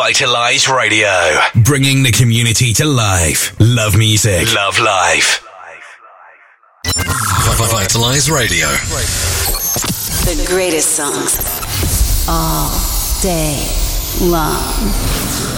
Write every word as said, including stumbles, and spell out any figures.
Vitalize Radio. Bringing the community to life. Love music. Love life. Vitalize Radio. The greatest songs all day long.